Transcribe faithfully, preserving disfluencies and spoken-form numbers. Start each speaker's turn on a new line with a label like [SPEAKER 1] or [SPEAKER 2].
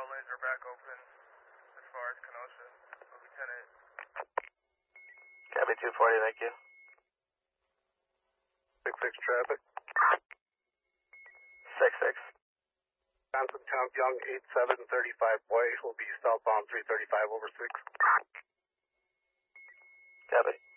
[SPEAKER 1] all lanes are back open as far as Kenosha. Lieutenant.
[SPEAKER 2] Copy two forty, thank you.
[SPEAKER 3] six six traffic.
[SPEAKER 2] six six.
[SPEAKER 3] Johnson Town Young eight seven thirty-five way will be southbound three thirty-five over six.
[SPEAKER 2] Copy.